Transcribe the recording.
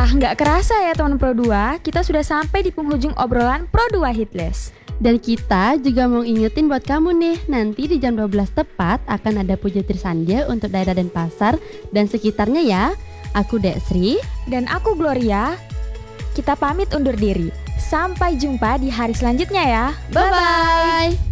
Nggak kerasa ya teman Pro 2, kita sudah sampai di penghujung obrolan Pro 2 Hitlist. Dan kita juga mau ingetin buat kamu nih, nanti di jam 12 tepat akan ada Puja Trisandia untuk daerah Denpasar dan sekitarnya ya. Aku Desri. Dan aku Gloria. Kita pamit undur diri. Sampai jumpa di hari selanjutnya ya. Bye-bye.